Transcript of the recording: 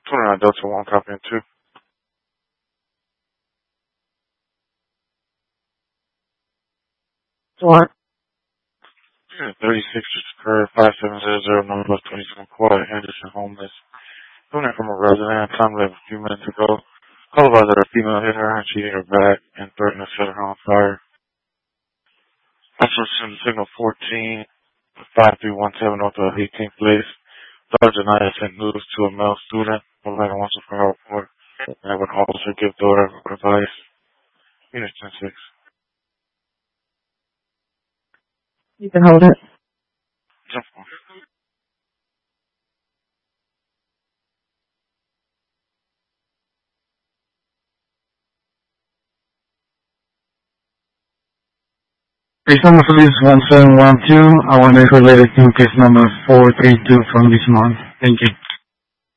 29 Delta 1, copy in 2. What? 36 just occurred, 5700, number plus 27 quarter, Henderson, homeless. Doing it from a resident, time left a few minutes ago. Call about that a female hit her and she hit her back and threatened to set her on fire. Also send signal 14, 5317 north of 18th place. Sergeant I sent news to a male student. Atlanta wants to file a report. I would also give daughter advice. Unit 10-6. You can hold it. Jump on. Case number for this 1712, I want to related to case number 432 from this month. Thank you.